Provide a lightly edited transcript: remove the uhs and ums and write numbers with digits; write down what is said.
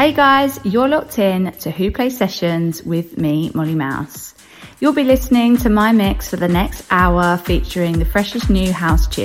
Hey guys, you're locked in to Who Plays Sessions with me, Molly Mouse. You'll be listening to my mix for the next hour featuring the freshest new house tunes.